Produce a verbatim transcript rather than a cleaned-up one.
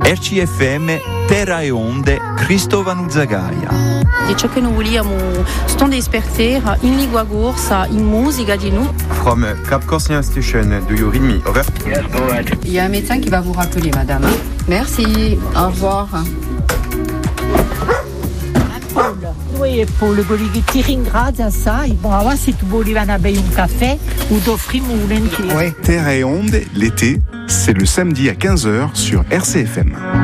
R C F M, Terra e Onde, Cristovanu Zagaia. E ciò che noi vogliamo stare esperti in lingua corsa, in musica di noi. From Cap Corsian Station, do you read me? Over. Yes, go ahead. Il y a un médecin qui va vous rappeler, madame. Merci, au revoir. Noi Paul, quelli che ti ringrazia, sai, bon, allora se tu volevano bere un caffè, lo t'offriamo volentieri. Ouais. Terre et Onde, l'été, c'est le samedi à quinze heures sur R C F M.